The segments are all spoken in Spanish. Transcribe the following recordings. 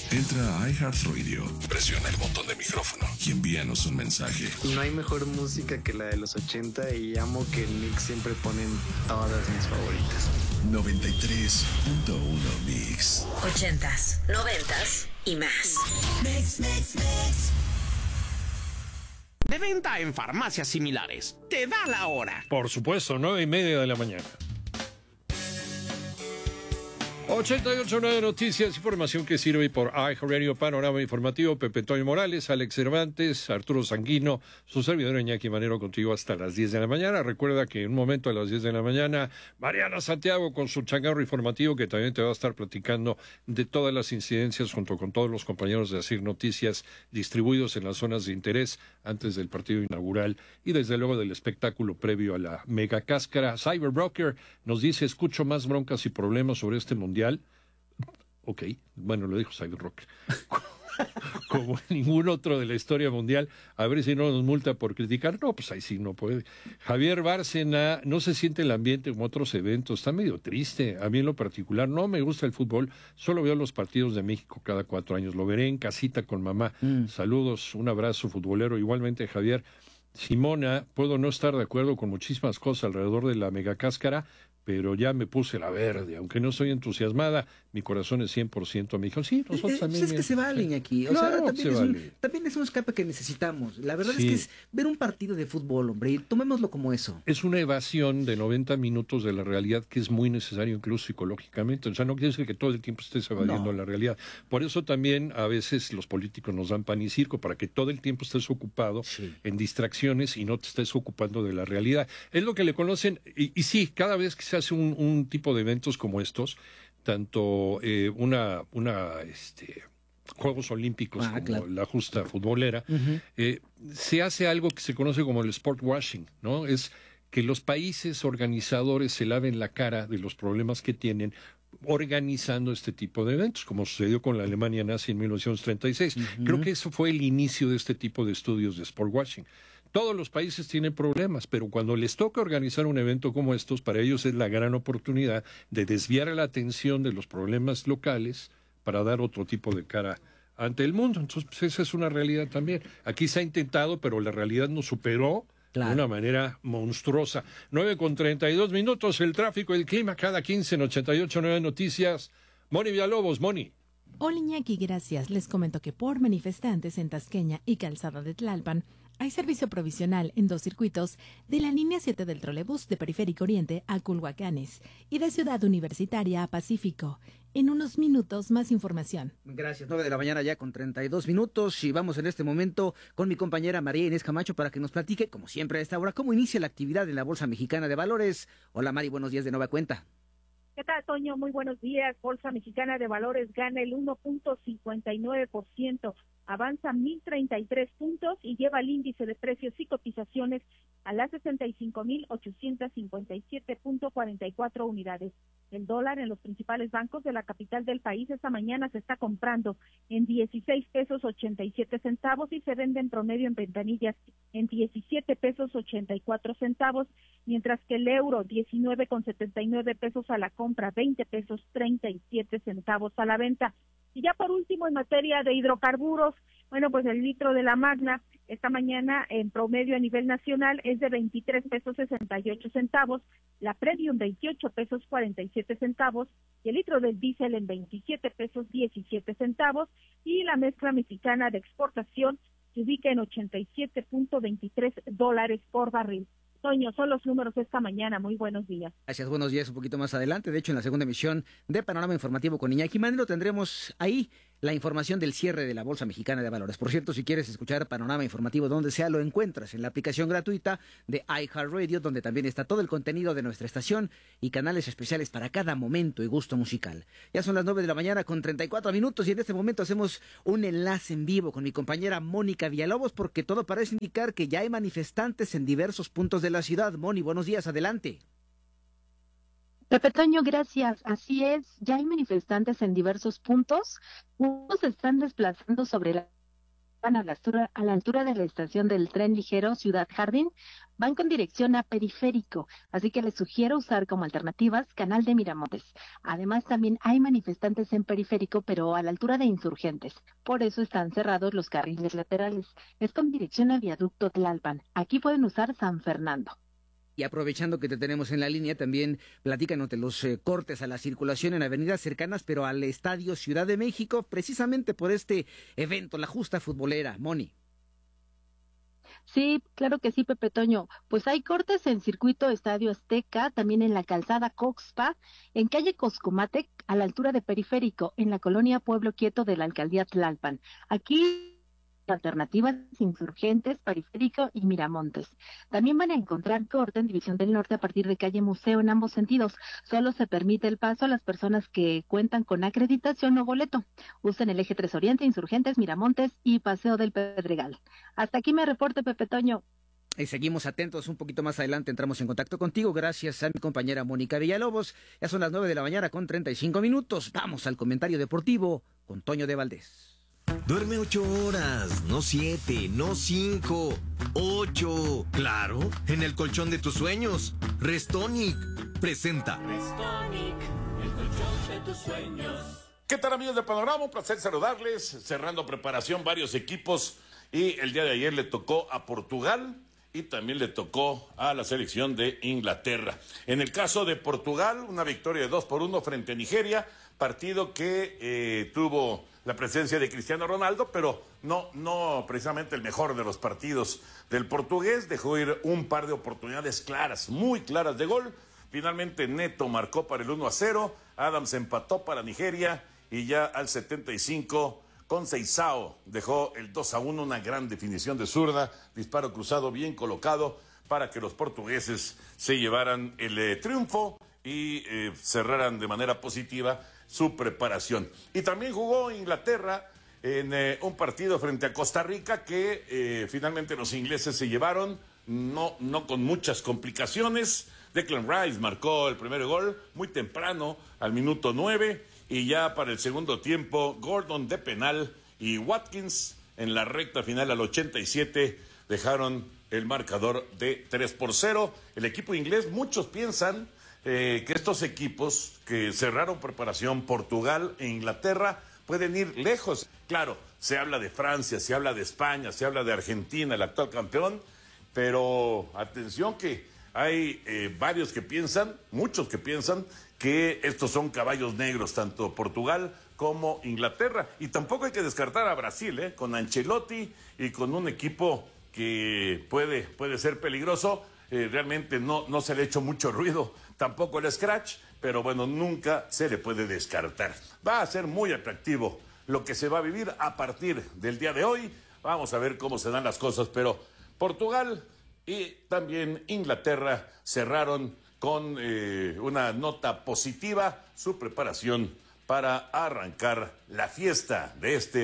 Entra a iHeartRadio, presiona el botón de micrófono y envíanos un mensaje. No hay mejor música que la de los 80 y amo que el Mix siempre ponen todas mis favoritas. 93.1 Mix. 80s, 90s y más. Mix, mix, mix. De venta en farmacias similares. Te da la hora. Por supuesto, 9:30 de la mañana. 88.9 Noticias, información que sirve por iHeartRadio, Panorama Informativo, Pepe Toño Morales, Alex Cervantes, Arturo Sanguino, su servidor Iñaki Manero contigo hasta las 10 de la mañana. Recuerda que en un momento a las 10 de la mañana, Mariana Santiago con su changarro informativo que también te va a estar platicando de todas las incidencias junto con todos los compañeros de Asir Noticias distribuidos en las zonas de interés antes del partido inaugural y desde luego del espectáculo previo a la mega cáscara. Cyberbroker nos dice, escucho más broncas y problemas sobre este mundial. Ok, bueno, lo dijo Cyberrock. Como ningún otro de la historia mundial, a ver si no nos multa por criticar. No, pues ahí sí no puede. Javier Bárcena, no se siente el ambiente como otros eventos, está medio triste. A mí en lo particular no me gusta el fútbol, solo veo los partidos de México cada 4 años. Lo veré en casita con mamá. Saludos, un abrazo futbolero. Igualmente, Javier. Simona, puedo no estar de acuerdo con muchísimas cosas alrededor de la megacáscara, pero ya me puse la verde, aunque no estoy entusiasmada, mi corazón es 100% me dijo, sí, nosotros también. Es que se valen aquí, o claro, sea, también es un escape que necesitamos. La verdad es que es ver un partido de fútbol, hombre, y tomémoslo como eso. Es una evasión de 90 minutos de la realidad que es muy necesario incluso psicológicamente, o sea, no quiere decir que todo el tiempo estés evadiendo la realidad. Por eso también a veces los políticos nos dan pan y circo, para que todo el tiempo estés ocupado en distracciones y no te estés ocupando de la realidad. Es lo que le conocen, y sí, cada vez que se hace un tipo de eventos como estos, tanto Juegos Olímpicos como la justa futbolera, se hace algo que se conoce como el sport washing, ¿no? Es que los países organizadores se laven la cara de los problemas que tienen organizando este tipo de eventos, como sucedió con la Alemania nazi en 1936. Creo que eso fue el inicio de este tipo de estudios de sport washing. Todos los países tienen problemas, pero cuando les toca organizar un evento como estos, para ellos es la gran oportunidad de desviar la atención de los problemas locales para dar otro tipo de cara ante el mundo. Entonces, pues, esa es una realidad también. Aquí se ha intentado, pero la realidad nos superó de una manera monstruosa. 9:32, el tráfico y el clima cada 15 en 88.9 Noticias. Moni Villalobos, Moni. Hola Iñaki, gracias. Les comento que por manifestantes en Tasqueña y Calzada de Tlalpan hay servicio provisional en 2 circuitos de la línea 7 del trolebús de Periférico Oriente a Culhuacanes y de Ciudad Universitaria a Pacífico. En unos minutos más información. Gracias, 9 de la mañana ya con 32 minutos y vamos en este momento con mi compañera María Inés Camacho para que nos platique, como siempre a esta hora, cómo inicia la actividad en la Bolsa Mexicana de Valores. Hola Mari, buenos días de nueva cuenta. ¿Qué tal, Toño? Muy buenos días. Bolsa Mexicana de Valores gana el 1.59%, avanza 1,033 puntos y lleva el índice de precios y cotizaciones a las 65,857.44 unidades. El dólar en los principales bancos de la capital del país esta mañana se está comprando en 16 pesos 87 centavos y se vende en promedio en ventanillas en 17 pesos 84 centavos, mientras que el euro 19,79 pesos a la compra, 20 pesos 37 centavos a la venta. Y ya por último, en materia de hidrocarburos, bueno, pues el litro de la Magna esta mañana en promedio a nivel nacional es de 23 pesos 68 centavos, la Premium 28 pesos 47 centavos y el litro del diésel en 27 pesos 17 centavos y la mezcla mexicana de exportación se ubica en $87.23 por barril. Toño, son los números esta mañana. Muy buenos días. Gracias, buenos días. Un poquito más adelante, de hecho, en la segunda emisión de Panorama Informativo con Iñaki Manero tendremos ahí la información del cierre de la Bolsa Mexicana de Valores. Por cierto, si quieres escuchar Panorama Informativo donde sea, lo encuentras en la aplicación gratuita de iHeartRadio, donde también está todo el contenido de nuestra estación y canales especiales para cada momento y gusto musical. Ya son las 9 de la mañana con 34 minutos y en este momento hacemos un enlace en vivo con mi compañera Mónica Villalobos porque todo parece indicar que ya hay manifestantes en diversos puntos de la ciudad. Moni, buenos días, adelante. Pepe Toño, gracias. Así es, ya hay manifestantes en diversos puntos. Unos se están desplazando sobre la van a la altura de la estación del tren ligero Ciudad Jardín, van con dirección a Periférico, así que les sugiero usar como alternativas Canal de Miramontes. Además, también hay manifestantes en Periférico, pero a la altura de Insurgentes. Por eso están cerrados los carriles laterales. Es con dirección a Viaducto Tlalpan. Aquí pueden usar San Fernando. Y aprovechando que te tenemos en la línea, también platícanos de los cortes a la circulación en avenidas cercanas, pero al Estadio Ciudad de México, precisamente por este evento, la justa futbolera. Moni. Sí, claro que sí, Pepe Toño. Pues hay cortes en Circuito Estadio Azteca, también en la calzada Coxpa, en calle Coscomatec, a la altura de Periférico, en la colonia Pueblo Quieto de la alcaldía Tlalpan. Aquí alternativas Insurgentes, Periférico y Miramontes. También van a encontrar corte en División del Norte a partir de calle Museo en ambos sentidos. Solo se permite el paso a las personas que cuentan con acreditación o boleto. Usen el eje 3 Oriente, Insurgentes, Miramontes y Paseo del Pedregal. Hasta aquí me reporte, Pepe Toño. Y seguimos atentos, un poquito más adelante entramos en contacto contigo, gracias a mi compañera Mónica Villalobos. Ya son las 9 de la mañana con 35 minutos. Vamos al comentario deportivo con Toño de Valdés. Duerme 8 horas, no 7, no 5, 8. Claro, en el colchón de tus sueños. Restonic presenta. Restonic, el colchón de tus sueños. ¿Qué tal, amigos de Panorama? Un placer saludarles. Cerrando preparación varios equipos y el día de ayer le tocó a Portugal y también le tocó a la selección de Inglaterra. En el caso de Portugal, una victoria de 2-1 frente a Nigeria, partido que tuvo la presencia de Cristiano Ronaldo, pero no precisamente el mejor de los partidos del portugués. Dejó ir un par de oportunidades claras, muy claras de gol. Finalmente Neto marcó para el 1-0, Adams empató para Nigeria y ya al 75 con Seisao dejó el 2-1, una gran definición de zurda, disparo cruzado bien colocado para que los portugueses se llevaran el triunfo y cerraran de manera positiva su preparación. Y también jugó Inglaterra en un partido frente a Costa Rica que finalmente los ingleses se llevaron, no con muchas complicaciones. Declan Rice marcó el primer gol muy temprano, al minuto 9, y ya para el segundo tiempo, Gordon de penal y Watkins en la recta final al 87 dejaron el marcador de 3-0. El equipo inglés, muchos piensan que estos equipos que cerraron preparación, Portugal e Inglaterra, pueden ir lejos. Claro, se habla de Francia, se habla de España, se habla de Argentina, el actual campeón, pero atención que hay varios que piensan, muchos que piensan que estos son caballos negros, tanto Portugal como Inglaterra. Y tampoco hay que descartar a Brasil, con Ancelotti y con un equipo que puede ser peligroso. Realmente no se le ha hecho mucho ruido, tampoco el scratch, pero bueno, nunca se le puede descartar. Va a ser muy atractivo lo que se va a vivir a partir del día de hoy. Vamos a ver cómo se dan las cosas, pero Portugal y también Inglaterra cerraron con una nota positiva su preparación para arrancar la fiesta de este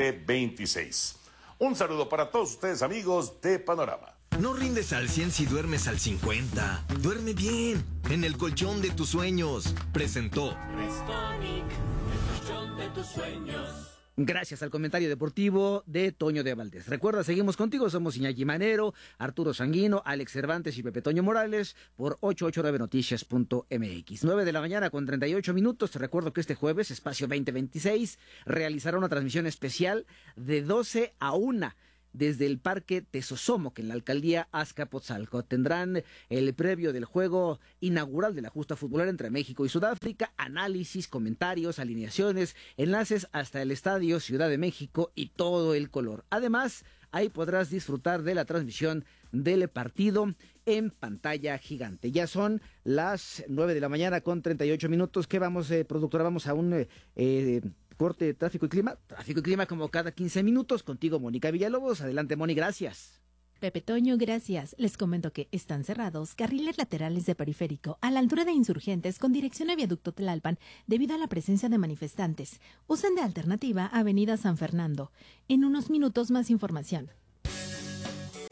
2026. Un saludo para todos ustedes, amigos de Panorama. No rindes al 100 si duermes al 50. Duerme bien, en el colchón de tus sueños. Presentó Restonic, el colchón de tus sueños. Gracias al comentario deportivo de Toño de Valdés. Recuerda, seguimos contigo, somos Iñaki Manero, Arturo Sanguino, Alex Cervantes y Pepe Toño Morales por 889noticias.mx. 9 de la mañana con 38 minutos. Te recuerdo que este jueves, Espacio 2026, realizará una transmisión especial de 12 a 1 desde el Parque Tesosomoc en la alcaldía Azcapotzalco. Tendrán el previo del juego inaugural de la justa futbolera entre México y Sudáfrica, análisis, comentarios, alineaciones, enlaces hasta el Estadio Ciudad de México y todo el color. Además, ahí podrás disfrutar de la transmisión del partido en pantalla gigante. Ya son las 9 de la mañana con 38 minutos. ¿Qué vamos, productora? Vamos a un corte de tráfico y clima. Tráfico y clima como cada 15 minutos. Contigo, Mónica Villalobos. Adelante, Moni, gracias. Pepe Toño, gracias. Les comento que están cerrados carriles laterales de Periférico a la altura de Insurgentes con dirección a Viaducto Tlalpan debido a la presencia de manifestantes. Usen de alternativa Avenida San Fernando. En unos minutos más información.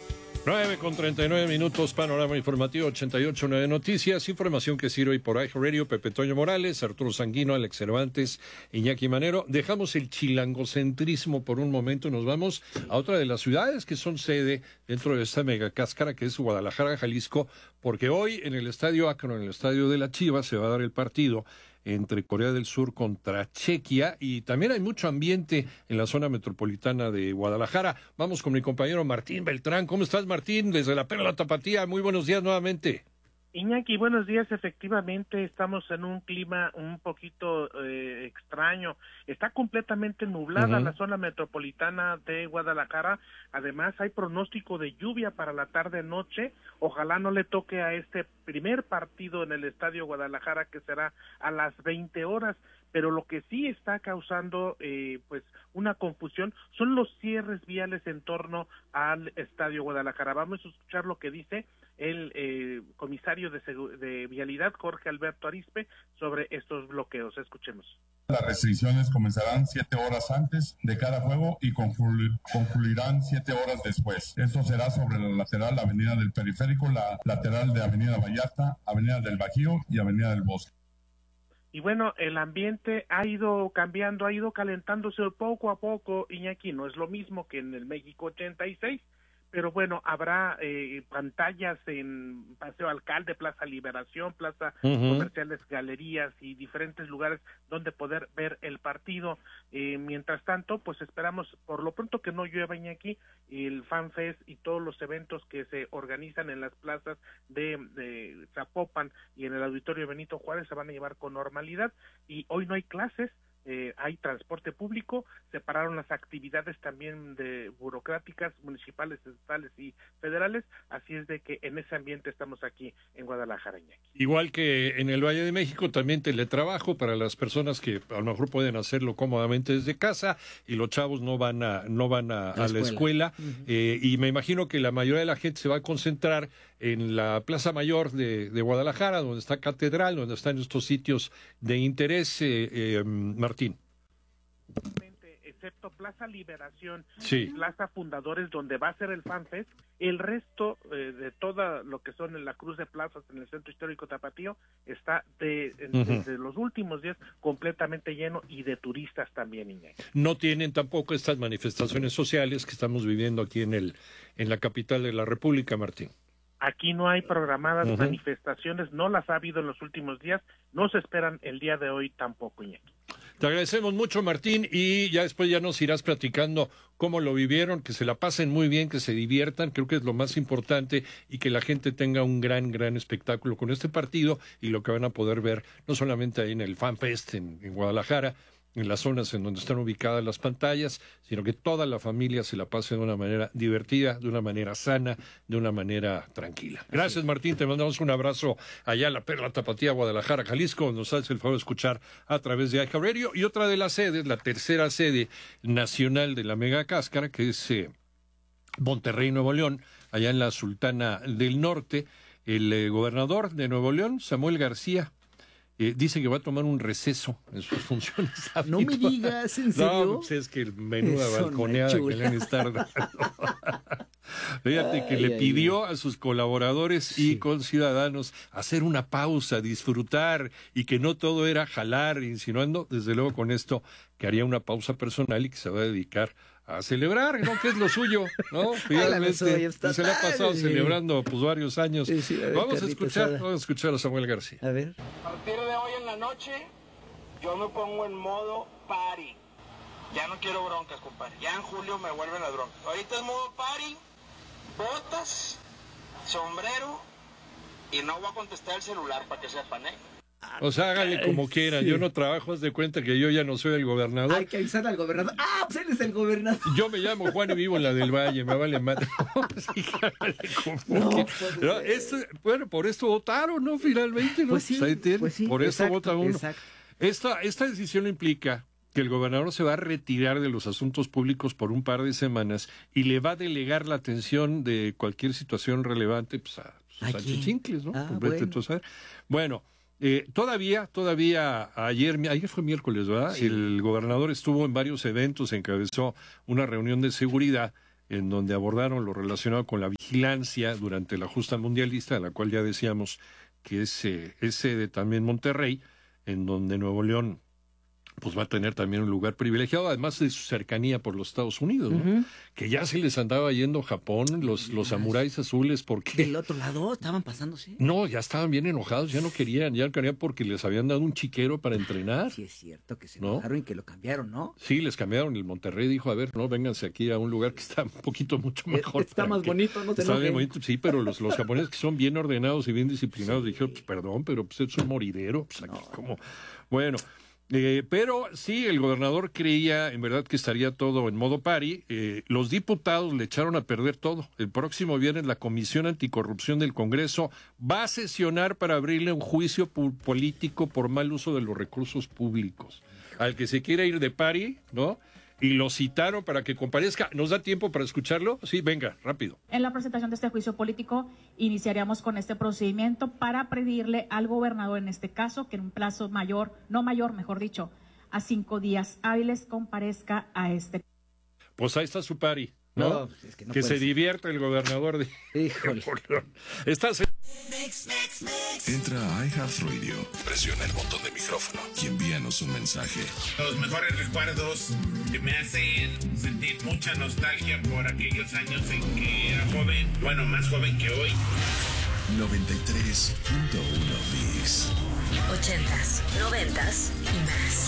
9:39, panorama informativo 88.9 Noticias, información que sirve hoy por iHeartRadio, Pepe Toño Morales, Arturo Sanguino, Alex Cervantes, Iñaki Manero. Dejamos el chilangocentrismo por un momento y nos vamos a otra de las ciudades que son sede dentro de esta megacáscara que es Guadalajara, Jalisco, porque hoy en el Estadio Akron, en el Estadio de la Chivas, se va a dar el partido entre Corea del Sur contra Chequia, y también hay mucho ambiente en la zona metropolitana de Guadalajara. Vamos con mi compañero Martín Beltrán. ¿Cómo estás, Martín? Desde la Perla Tapatía, muy buenos días nuevamente. Iñaki, buenos días. Efectivamente, estamos en un clima un poquito extraño. Está completamente nublada la zona metropolitana de Guadalajara. Además, hay pronóstico de lluvia para la tarde-noche. Ojalá no le toque a este primer partido en el Estadio Guadalajara, que será a las 20 horas. Pero lo que sí está causando pues una confusión son los cierres viales en torno al Estadio Guadalajara. Vamos a escuchar lo que dice el comisario de Vialidad, Jorge Alberto Arispe, sobre estos bloqueos. Escuchemos. Las restricciones comenzarán 7 horas antes de cada juego y concluirán 7 horas después. Esto será sobre la lateral Avenida del Periférico, la lateral de Avenida Vallarta, Avenida del Bajío y Avenida del Bosque. Y bueno, el ambiente ha ido cambiando, ha ido calentándose poco a poco, Iñaki. No es lo mismo que en el México 86, pero bueno, habrá pantallas en Paseo Alcalde, Plaza Liberación, Plaza Comerciales, galerías y diferentes lugares donde poder ver el partido. Mientras tanto, pues esperamos por lo pronto que no llueva, Iñaki, el FanFest y todos los eventos que se organizan en las plazas de Zapopan y en el Auditorio Benito Juárez se van a llevar con normalidad. Y hoy no hay clases. Hay transporte público, separaron las actividades también de burocráticas, municipales, estatales y federales, así es de que en ese ambiente estamos aquí en Guadalajara, Iñaki. Igual que en el Valle de México, también teletrabajo para las personas que a lo mejor pueden hacerlo cómodamente desde casa y los chavos no van a la escuela. Y me imagino que la mayoría de la gente se va a concentrar en la Plaza Mayor de Guadalajara, donde está Catedral, donde están estos sitios de interés, Martín. Excepto Plaza Liberación sí. y Plaza Fundadores, donde va a ser el FanFest, el resto de todo lo que son en la cruz de plazas en el Centro Histórico Tapatío está desde los últimos días completamente lleno y de turistas también, Iñaki. No tienen tampoco estas manifestaciones sociales que estamos viviendo aquí en la capital de la República, Martín. Aquí no hay programadas manifestaciones, no las ha habido en los últimos días, no se esperan el día de hoy tampoco, Iñaki. Te agradecemos mucho, Martín, y ya después ya nos irás platicando cómo lo vivieron, que se la pasen muy bien, que se diviertan, creo que es lo más importante, y que la gente tenga un gran espectáculo con este partido y lo que van a poder ver, no solamente ahí en el FanFest en Guadalajara, en las zonas en donde están ubicadas las pantallas, sino que toda la familia se la pase de una manera divertida, de una manera sana, de una manera tranquila. Gracias, Martín, te mandamos un abrazo allá a la Perla Tapatía, Guadalajara, Jalisco, nos haces el favor de escuchar a través de iHeartRadio, y otra de las sedes, la tercera sede nacional de la Mega Cáscara, que es Monterrey, Nuevo León, allá en la Sultana del Norte. El gobernador de Nuevo León, Samuel García, dice que va a tomar un receso en sus funciones. No me digas, ¿en serio? No, pues es que menuda balconeada que le han estado dando. Fíjate que le pidió a sus colaboradores y conciudadanos hacer una pausa, disfrutar, y que no todo era jalar, insinuando, desde luego con esto, que haría una pausa personal y que se va a dedicar a celebrar, ¿no? Que es lo suyo, ¿no? Finalmente, se le ha pasado celebrando pues varios años. Vamos a escuchar a Samuel García. A ver. A partir de hoy en la noche, yo me pongo en modo party. Ya no quiero broncas, compadre. Ya en julio me vuelven las broncas. Ahorita es modo party, botas, sombrero, y no voy a contestar el celular para que sepan, ¿eh? O sea, hágale como quiera. Yo no trabajo, haz de cuenta que yo ya no soy el gobernador. Hay que avisar al gobernador. ¡Ah, pues él es el gobernador! Yo me llamo Juan y vivo en la del Valle, me vale madre. Bueno, por esto votaron, ¿no? Finalmente, ¿no? Pues sí, por esto vota uno. Exacto. Esta decisión implica que el gobernador se va a retirar de los asuntos públicos por un par de semanas y le va a delegar la atención de cualquier situación relevante pues, a Chichincles, ¿no? Bueno. Todavía ayer fue miércoles, ¿verdad? Sí. El gobernador estuvo en varios eventos, encabezó una reunión de seguridad en donde abordaron lo relacionado con la vigilancia durante la justa mundialista, de la cual ya decíamos que es sede también Monterrey, en donde Nuevo León pues va a tener también un lugar privilegiado, además de su cercanía por los Estados Unidos, ¿no? Que ya se les andaba yendo Japón, los samuráis azules, porque... ¿Del otro lado estaban pasándose? No, ya estaban bien enojados, ya no querían porque les habían dado un chiquero para entrenar. Sí, es cierto que se enojaron y que lo cambiaron, ¿no? Sí, les cambiaron. El Monterrey dijo, a ver, no, vénganse aquí a un lugar que está un poquito mucho mejor. Está más bonito, no te Está bien enojen. bonito, sí, pero los japoneses que son bien ordenados y bien disciplinados dijeron, pues perdón, pero pues es un moridero, pues aquí como... Bueno... pero sí, el gobernador creía en verdad que estaría todo en modo party. Los diputados le echaron a perder todo. El próximo viernes la Comisión Anticorrupción del Congreso va a sesionar para abrirle un juicio político por mal uso de los recursos públicos. Al que se quiera ir de party, ¿no? Y lo citaron para que comparezca. ¿Nos da tiempo para escucharlo? Sí, venga, rápido. En la presentación de este juicio político iniciaríamos con este procedimiento para pedirle al gobernador, en este caso, que en un plazo mejor dicho, a 5 días hábiles comparezca a este. Pues ahí está su party, ¿no? No, pues es que no que puede se ser. divierta el gobernador de... Híjole. Estás... Entra a iHeartRadio, presiona el botón de micrófono y envíanos un mensaje. Los mejores recuerdos que me hacen sentir mucha nostalgia por aquellos años en que era joven, bueno, más joven que hoy. 93.1 Bis. 80s, 90s y más.